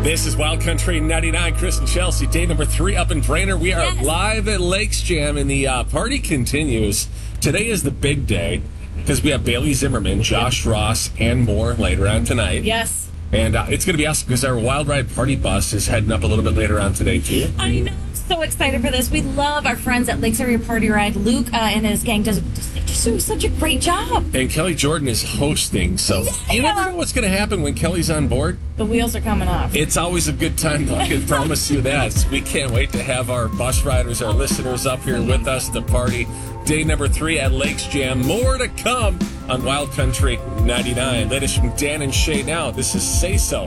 This is Wild Country 99. Chris and Chelsea, day number 3 up in Brainerd. We are live at Lakes Jam, and the party continues. Today is the big day because we have Bailey Zimmerman, Josh Ross, and more later on tonight. Yes. And it's going to be awesome because our Wild Ride party bus is heading up a little bit later on today, too. I know. I'm so excited for this. We love our friends at Lakes Area Party Ride. Luke and his gang just do such a great job. And Kelly Jordan is hosting, so you never know what's going to happen when Kelly's on board. The wheels are coming off. It's always a good time, I can promise you that. We can't wait to have our bus riders, our listeners up here with us to party. Day number 3 at Lakes Jam. More to come on Wild Country 99. Latest from Dan and Shay now. This is Say So.